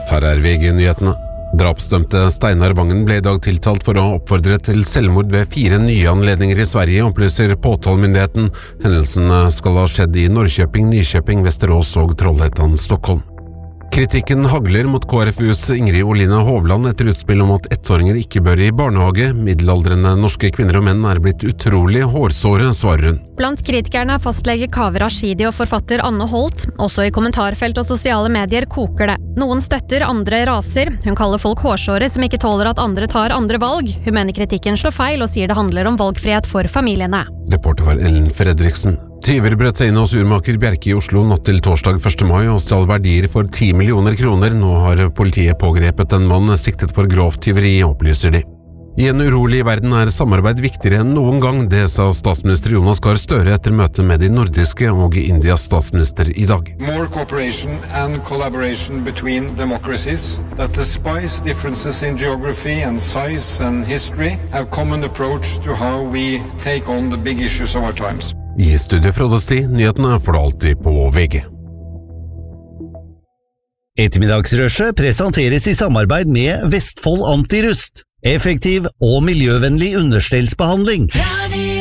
Her VG-nyhetene. Drapsdømte Steinar Vangen ble I dag tiltalt for å ha oppfordret til selvmord ved 4 nye anledninger I Sverige, opplyser påtalemyndigheten. Hendelsene skal ha skjedd I Norrköping, Nyköping, Västerås og Trollhättan, Stockholm. Kritikken hagler mot KrFUs Ingrid Oline Hovland etter utspill om at 1-åringer ikke bør I barnehage. Middelaldrende norske kvinner og menn blitt utrolig hårsåre, svarer hun. Blant kritikerne fastlege Kaveh Rashidi og forfatter Anne Holt. Også I kommentarfelt og sosiale medier koker det. Noen støtter, andre raser. Hun kaller folk hårsåre som ikke tåler at andre tar andre valg. Hun mener kritikken slår feil og sier det handler om valgfrihet for familiene. Reporter var Ellen Fredriksen. Tyver brøt seg inn hos urmaker Bjerke I Oslo natt til torsdag 1. mai og stjal verdier for 10 millioner kroner. Nå har politiet pågrepet en mann siktet for grovt tyveri, opplyser de. I en urolig verden samarbeid viktigere enn noen gang, det sa statsminister Jonas Gahr Støre etter møtet med de nordiske og Indias statsminister I dag. More cooperation and collaboration between democracies that despite differences in geography and size and history have common approach to how we take on the big issues of our times. I studiet Frådestid, nyhetene får du alltid på VG. Ettermiddagsrushet presenteres I samarbeid med Vestfold Antirust. Effektiv og miljøvennlig understellsbehandling.